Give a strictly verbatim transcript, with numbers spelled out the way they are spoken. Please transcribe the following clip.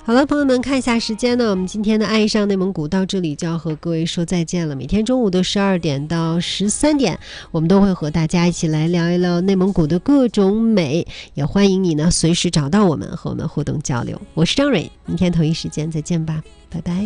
好了，朋友们，看一下时间呢，我们今天的爱上内蒙古到这里就要和各位说再见了。每天中午的十二点到十三点，我们都会和大家一起来聊一聊内蒙古的各种美，也欢迎你呢随时找到我们和我们互动交流。我是张蕊，明天同一时间再见吧，拜拜。